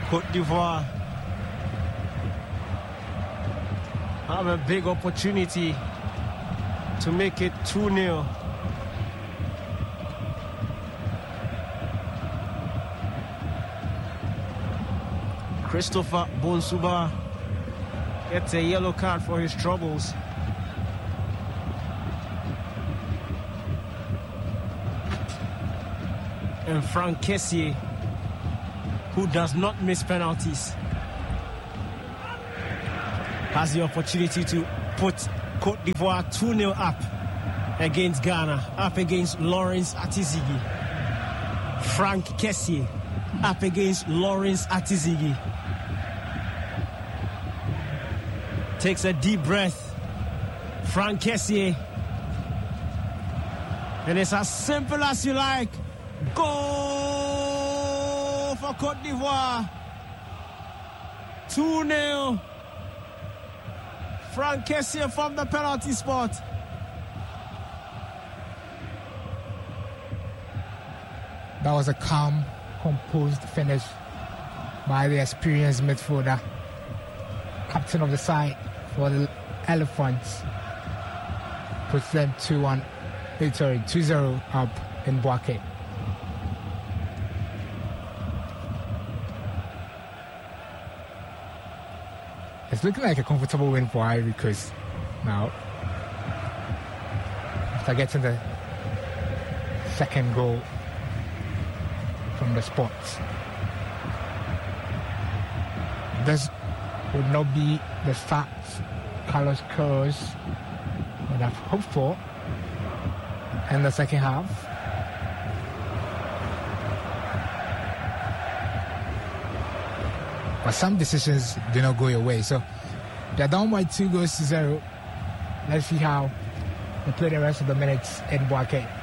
Côte d'Ivoire have a big opportunity to make it 2-0. Christopher Bonsuba gets a yellow card for his troubles. And Frank Kessié, who does not miss penalties, has the opportunity to put Côte d'Ivoire 2-0 up against Ghana, up against Lawrence Atizigi. Frank Kessié up against Lawrence Atizigi. Takes a deep breath. Frank Kessié. And it's as simple as you like. Goal for Côte d'Ivoire. 2-0. Frank Kessié from the penalty spot. That was a calm, composed finish by the experienced midfielder, captain of the side for the Elephants. Puts them 2-0 up in Boaké. It's looking like a comfortable win for Ivory Coast now. After getting the second goal from the spot. This would not be the start Carlos Queiroz would have hoped for in the second half. But some decisions do not go your way. So they're down by 2-0. Let's see how they play the rest of the minutes in Boaké.